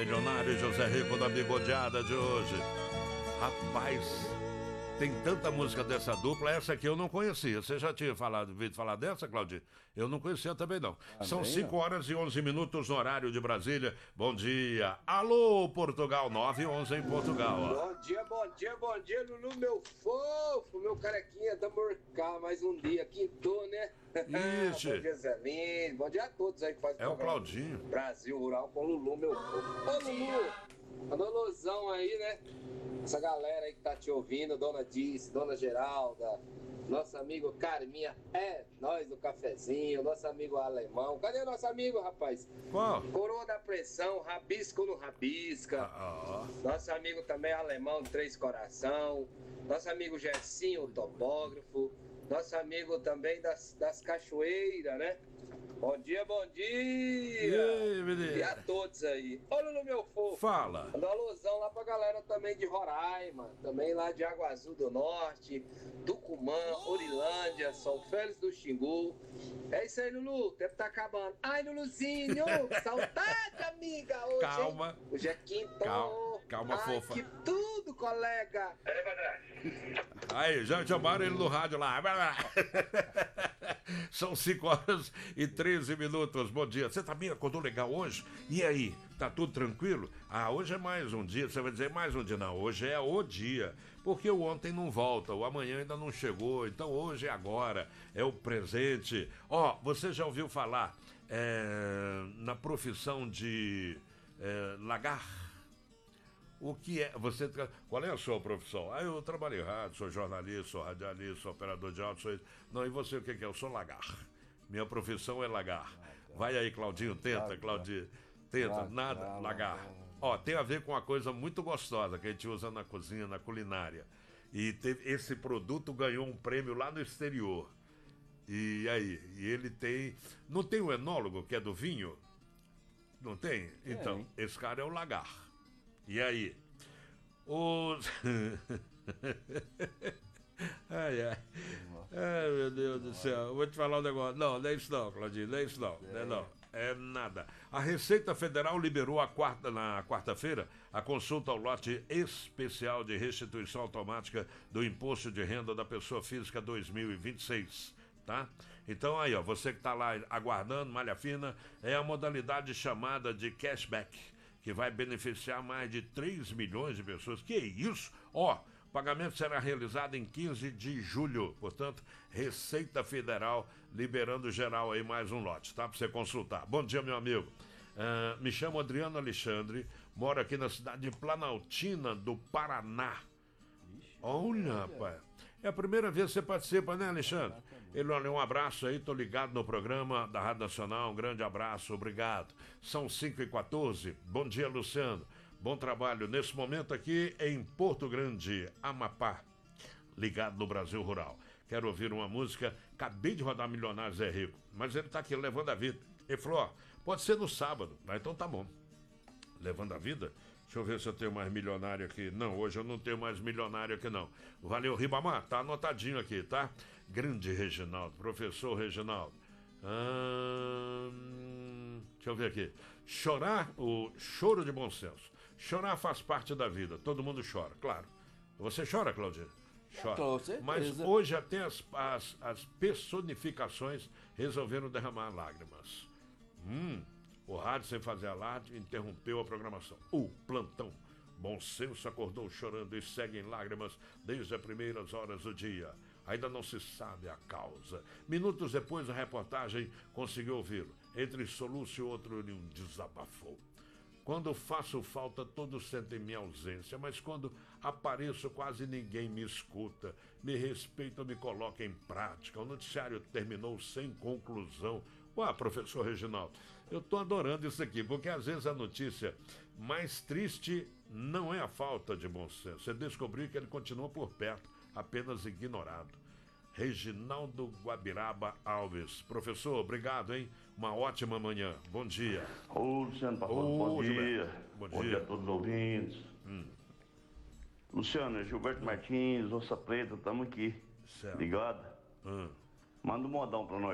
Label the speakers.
Speaker 1: milionário José Rico da bigodeada de hoje. Rapaz, tem tanta música dessa dupla, essa aqui eu não conhecia. Você já tinha ouvido falar dessa, Claudinho? Eu não conhecia também não. São 5 horas e 11 minutos no horário de Brasília. Bom dia. Alô, Portugal, 9h11 em Portugal. Ó.
Speaker 2: Bom dia, Lulu, meu fofo, meu carequinha da Morcá. Mais um dia, quintou, né?
Speaker 1: Ixi.
Speaker 2: Bom dia, Zé Lindo. Bom dia a todos aí que fazem
Speaker 1: o Claudinho.
Speaker 2: Brasil Rural com Lulu, meu fofo. Ô, Lulu, manda um alusão aí, né? Essa galera aí que tá te ouvindo, Dona Dice, Dona Geralda, nosso amigo Carminha, nós do cafezinho, nosso amigo Alemão. Cadê nosso amigo, rapaz?
Speaker 1: Qual?
Speaker 2: Coroa da Pressão, Rabisco no Rabisca. Nosso amigo também Alemão, Três Coração. Nosso amigo Gessinho, o topógrafo. Nosso amigo também das Cachoeiras, né? Bom dia, bom dia! E a todos aí. Olha no meu fofo.
Speaker 1: Fala.
Speaker 2: Dá uma alusão lá pra galera também de Roraima, também lá de Água Azul do Norte, Tucumã, Orilândia, São Félix do Xingu. É isso aí, Lulu. O tempo tá acabando. Ai, Luluzinho! Saudade, amiga! Hoje,
Speaker 1: calma.
Speaker 2: Hein? Hoje é quinto.
Speaker 1: Calma, fofa.
Speaker 2: Que tudo, colega!
Speaker 1: Aí, já chamaram ele no rádio lá. Vai lá. São 5 horas e 13 minutos. Bom dia. Você também acordou legal hoje? E aí? Tá tudo tranquilo? Ah, hoje é mais um dia. Você vai dizer mais um dia? Não, hoje é o dia. Porque o ontem não volta, o amanhã ainda não chegou. Então hoje é agora, é o presente. Você já ouviu falar na profissão de lagar? O que é? Qual é a sua profissão? Eu trabalho em rádio, sou jornalista, sou radialista, sou operador de áudio, sou... Não, e você o que é? Eu sou lagar. Minha profissão é lagar. Vai aí, Claudinho, tenta, Claudinho. Tenta, nada, lagar. Tem a ver com uma coisa muito gostosa que a gente usa na cozinha, na culinária. E esse produto ganhou um prêmio lá no exterior. E aí? E ele tem... Não tem o enólogo, que é do vinho? Não tem? Então, esse cara é o lagar. E aí? Ai, meu Deus do céu. Vou te falar um negócio. Não é isso não, Claudinho. Não é isso não. Não é nada. A Receita Federal liberou na quarta-feira a consulta ao lote especial de restituição automática do Imposto de Renda da Pessoa Física 2026. Tá? Então aí, você que está lá aguardando, malha fina, é a modalidade chamada de cashback, que vai beneficiar mais de 3 milhões de pessoas. Que isso? O pagamento será realizado em 15 de julho. Portanto, Receita Federal liberando geral aí mais um lote, tá? Para você consultar. Bom dia, meu amigo. Me chamo Adriano Alexandre, moro aqui na cidade de Planaltina, do Paraná. Olha, rapaz. É a primeira vez que você participa, né, Alexandre? Ele, olha, um abraço aí, tô ligado no programa da Rádio Nacional, um grande abraço, obrigado. São 5h14, bom dia, Luciano. Bom trabalho nesse momento aqui em Porto Grande, Amapá, ligado no Brasil Rural. Quero ouvir uma música, acabei de rodar Milionário Zé Rico, mas ele tá aqui levando a vida. Ele falou, pode ser no sábado, então tá bom. Levando a vida? Deixa eu ver se eu tenho mais milionário aqui. Não, hoje eu não tenho mais milionário aqui, não. Valeu, Ribamar, tá anotadinho aqui, tá? Grande Reginaldo, professor Reginaldo. Deixa eu ver aqui. Chorar, o choro de bom senso. Chorar faz parte da vida, todo mundo chora, claro. Você chora, Claudinho? Chora.
Speaker 3: Com certeza.
Speaker 1: Mas hoje até as personificações resolveram derramar lágrimas. O rádio, sem fazer alarde, interrompeu a programação. O plantão Bom Senso acordou chorando e segue em lágrimas desde as primeiras horas do dia. Ainda não se sabe a causa. Minutos depois, a reportagem conseguiu ouvi-lo. Entre soluço e outro, ele desabafou. Quando faço falta, todos sentem minha ausência, mas quando apareço, quase ninguém me escuta. Me respeita, me coloca em prática. O noticiário terminou sem conclusão. Professor Reginaldo, eu estou adorando isso aqui, porque às vezes a notícia mais triste não é a falta de bom senso, é descobrir que ele continua por perto, apenas ignorado. Reginaldo Guabiraba Alves. Professor, obrigado, hein? Uma ótima manhã. Bom dia.
Speaker 4: Ô, Luciano Barroso, bom dia.
Speaker 1: Bom
Speaker 4: dia a todos os ouvintes. Luciano, Gilberto Martins, Onça Preta, estamos aqui.
Speaker 1: Certo.
Speaker 4: Ligado? Manda um modão pra nós